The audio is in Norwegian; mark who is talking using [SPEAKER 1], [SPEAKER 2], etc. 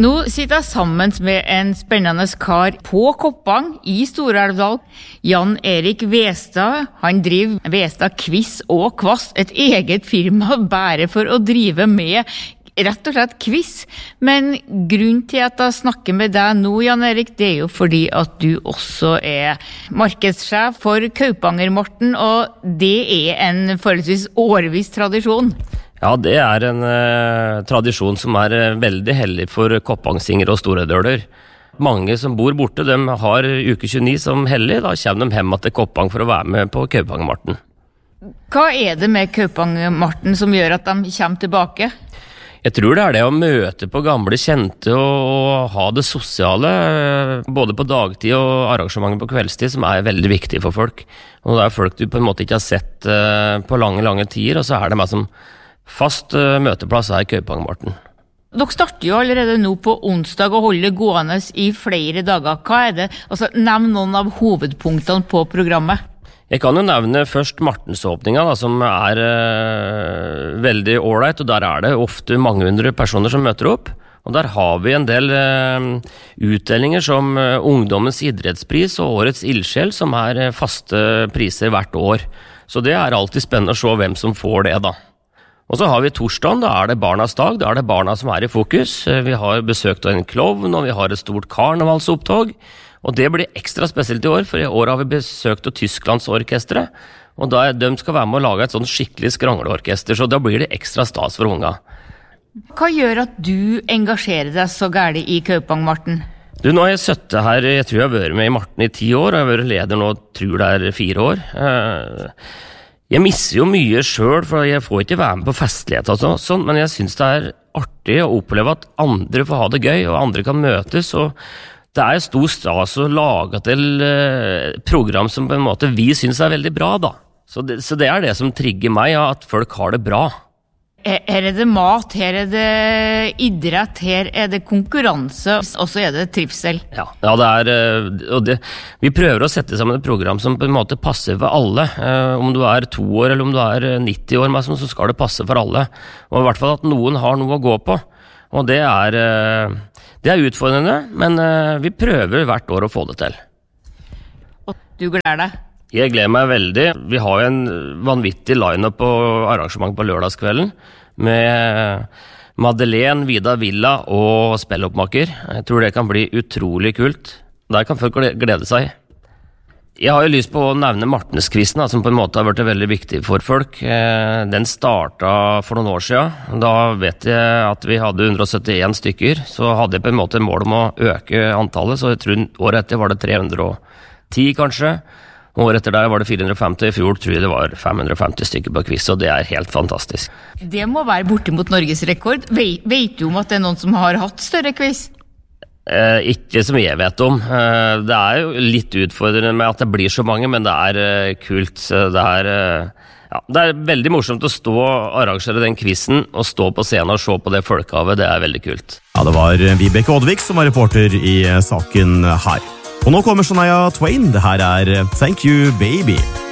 [SPEAKER 1] Nå sitter jeg sammen med en spennende kar på Koppang I Stor-Elvdal. Jan Erik Westad, han driver Westad Quiz og Kvast, et eget firma bare for å drive med rett og slett quiz. Men grunnen til at jeg snakker med deg nå, Jan Erik, det jo fordi at du også markedssjef for Kaupanger-Morten, og det en forholdsvis årvis tradisjon.
[SPEAKER 2] Ja, det en tradisjon som veldig heldig for Koppangsinger og Storedøler. Mange som bor borte, de har uke 29 som hellig, da kommer de hjem til Koppang for å være med på Kaupanger-Morten.
[SPEAKER 1] Hva det med Kaupanger-Morten som gjør at de kommer tilbake?
[SPEAKER 2] Jeg tror det å møte på gamle kjente og ha det sosiale, både på dagtid og arrangementer på kveldstid, som veldig viktig for folk. Og det folk du på en måte ikke har sett på lange tider, og så det med som fast møteplass I Kaupanger-Morten.
[SPEAKER 1] Dere starter jo allerede nå på onsdag og holder gående I flere dager. Hva det? Altså, nevn noen av hovedpunktene på programmet.
[SPEAKER 2] Jeg kan jo nevne først Martensåpninga, da, som veldig ålreit, og der det ofte mange hundre personer som møter opp. Og der har vi en del utdelinger som Ungdommens idrettspris og Årets ildsjel, som faste priser hvert år. Så det alltid spennende å se hvem som får det, da. Og så har vi torsdagen, da det barnas dag, da det barna som I fokus. Vi har besøkt en klovn, og vi har et stort karnevalsopptog. Og det blir ekstra spesielt I år, for I år har vi besøkt Tysklands orkestre, og da de skal være med å lage et sånn skikkelig skrangleorkester, så da blir det ekstra stas for unga.
[SPEAKER 1] Hva gjør at du engasjerer deg så gærlig I Kaupanger-Morten?
[SPEAKER 2] Du, nå har jeg sittet her, jeg tror jeg har vært med I Morten I 10 år, og jeg har vært leder nå, tror det 4 år. Jeg misser jo mye selv, for jeg får ikke være med på festlighet og sånn, men jeg synes det artig å oppleve at andre får ha det gøy, og andre kan møtes, og det stor stas å lage til program som på en måte vi synes veldig bra, da. Så det det som trigger meg, at folk har det bra.
[SPEAKER 1] Her det mat, her det idrett, her det konkurranse, og så det trivsel.
[SPEAKER 2] Ja det og vi prøver å sette sammen et program som på en måte passer for alle. Om du 2 år eller om du 90 år, så skal det passe for alle. Og I hvert fall at noen har noe å gå på. Og det utfordrende, men vi prøver hvert år å få det til.
[SPEAKER 1] Og du gleder deg?
[SPEAKER 2] Jeg gleder meg veldig. Vi har en vanvittig line-up på arrangement på lørdagskvelden med Madeleine, Vida Villa og spelloppmaker. Jeg tror det kan bli utrolig kult. Der kan folk glede seg. Jeg har jo lyst på å nevne Martensquizen, som på en måte har vært veldig viktig for folk. Den startet for noen år siden. Da vet jeg at vi hadde 171 stykker, så hadde jeg på en måte mål om å øke antallet, så jeg tror året etter var det 310 kanskje. Året etter der var det 450, I fjor tror jeg det var 550 stykker på quiz, og det helt fantastisk.
[SPEAKER 1] Det må være bortimot Norges rekord. Vet du om at det noen som har hatt større quiz?
[SPEAKER 2] Ikke som jeg vet om. Det jo litt utfordrende med at det blir så mange, men det kult. Det veldig morsomt å stå og arrangere den quizen, og stå på scenen og se på det folkehavet. Det veldig kult.
[SPEAKER 3] Ja, det var Vibeke Oddvik som var reporter I saken her. Og nå kommer Shania Twain. Det her Thank You Baby.